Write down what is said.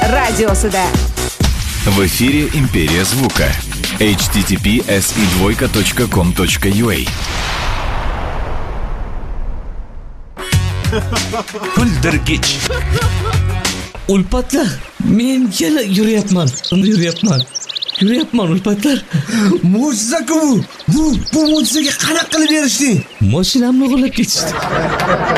radiosida. В эфире «Империя звука». https://com.ua Kuldirgich. Ulpatlar, men yana yurayapman ulpatlar. Mo'jiza-ku bu. Bu mo'jizaga qanaqa qilib berishding? Mashinamni o'g'irlab ketishdi.